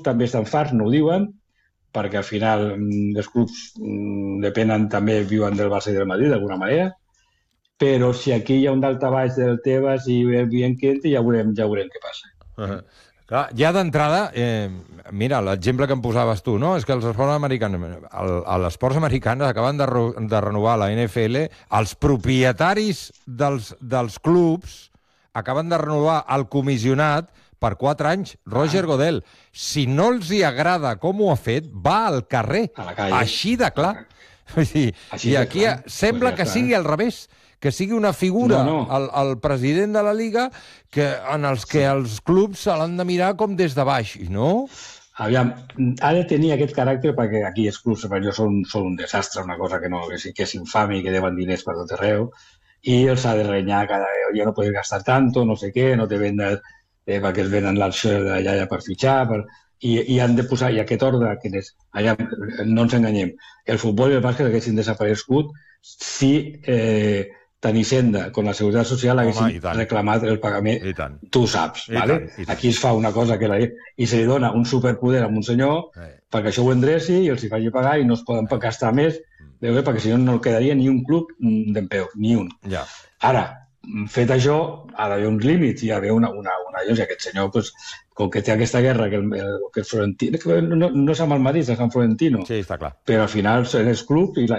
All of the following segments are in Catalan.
també estan farts, no ho diuen, perquè al final els clubs depenen, també viuen del Barça i del Madrid d'alguna manera, però si aquí hi ha un daltabaix del Tebas i el bien quente, ja veurem què passa. Clar, ja d'entrada, mira, l'exemple que em posaves tu, no? És que els esports americans acaben de renovar la NFL, els propietaris dels clubs acaben de renovar el comissionat per 4 anys, Roger Goodell. Si no els hi agrada com ho ha fet, va al carrer, així de clar. I aquí sembla que sigui al revés, que sigui una figura, el president de la Lliga, en els que els clubs se l'han de mirar com des de baix, i no? Aviam, ha de tenir aquest caràcter perquè aquí els clubs són un desastre, una cosa que és infame i que deuen diners per tot arreu, i els ha de renyar cada vegada, ja no pots gastar tanto, no sé què, no te venen perquè es venen l'alçor d'allà per fitxar, i han de posar, i aquest ordre, allà no ens enganyem, el futbol i el bàsquet haguessin desaparegut si tant Hisenda com la Seguretat Social haguessin reclamat el pagament, tu ho saps, ¿vale? Aquí es fa una cosa i se li dona un superpoder a un senyor perquè això ho endreci i els hi faci pagar i no es poden gastar més, perquè si no no quedaria ni un club d'empeu, ni un. Ara, fet això, ha d'haver uns límits i hi ha d'haver una i aquest senyor, com que té aquesta guerra, que el Florentino, no és amb el Madrid, és amb Florentino, però al final és el club i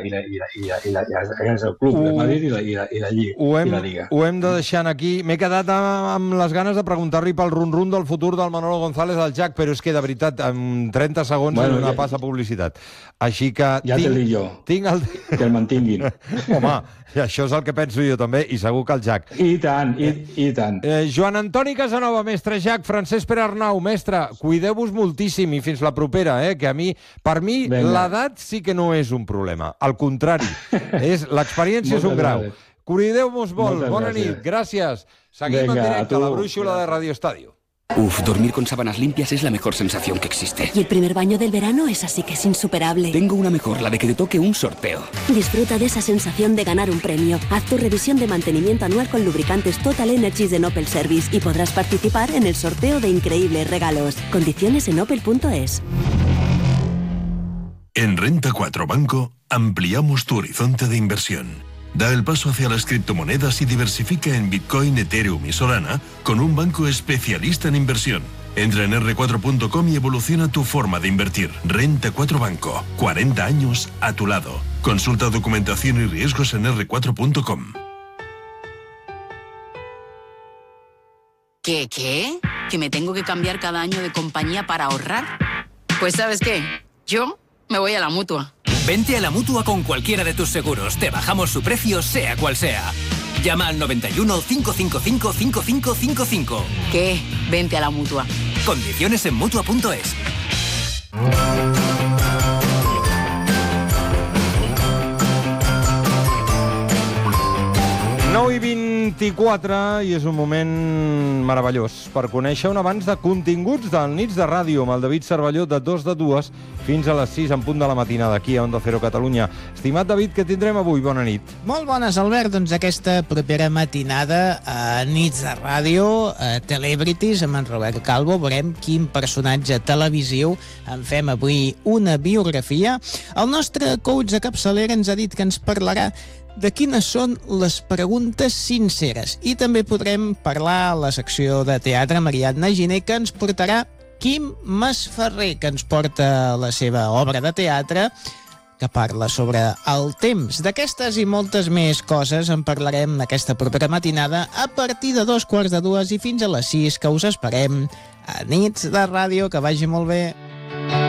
és el club del Madrid i la Lliga. Ho hem de deixar aquí. M'he quedat amb les ganes de preguntar-li pel run-run del futur del Manolo González al Jack, però és que, de veritat, en 30 segons és una passa publicitat. Així que... Ja te dic jo, que el mantinguin. Home, això és el que penso jo també, i segur que el Jack. I tant, i tant. Joan Antoni Casanova, mestre Jack, Francesc Pere Arnau, mestre, cuideu-vos moltíssim i fins la propera, que per mi l'edat sí que no és un problema. Al contrari, l'experiència és un grau. Cuideu-vos molt, bona nit, gràcies. Seguim en directe a la brúixola de Radio Estadio. Uf, dormir con sábanas limpias es la mejor sensación que existe. Y el primer baño del verano es así que es insuperable. Tengo una mejor, la de que te toque un sorteo. Disfruta de esa sensación de ganar un premio. Haz tu revisión de mantenimiento anual con lubricantes Total Energies de Opel Service y podrás participar en el sorteo de increíbles regalos. Condiciones en opel.es. En Renta 4 Banco ampliamos tu horizonte de inversión. Da el paso hacia las criptomonedas y diversifica en Bitcoin, Ethereum y Solana con un banco especialista en inversión. Entra en r4.com y evoluciona tu forma de invertir. Renta 4 Banco. 40 años a tu lado. Consulta documentación y riesgos en r4.com. ¿Qué? ¿Que me tengo que cambiar cada año de compañía para ahorrar? Pues ¿sabes qué? Yo me voy a la Mutua. Vente a la Mutua con cualquiera de tus seguros. Te bajamos su precio, sea cual sea. Llama al 91 555 5555. ¿Qué? Vente a la Mutua. Condiciones en Mutua.es. 9:24 i és un moment meravellós per conèixer un avanç de continguts del Nits de Ràdio amb el David Cervelló de 2 de 2 fins a les 6 en punt de la matinada aquí a Onda Cero Catalunya. Estimat David, què tindrem avui? Bona nit. Molt bones, Albert. Doncs aquesta propera matinada a Nits de Ràdio, a Celebrities, amb en Robert Calvo, veurem quin personatge televisiu en fem avui una biografia. El nostre coach de capçalera ens ha dit que ens parlarà de quines són les preguntes sinceres. I també podrem parlar a la secció de teatre amb Ariadna Giner, que ens portarà Quim Masferrer, que ens porta la seva obra de teatre, que parla sobre el temps. D'aquestes i moltes més coses en parlarem aquesta propera matinada a partir de 2:15 i fins a les 6, que us esperem a Nits de Ràdio. Que vagi molt bé.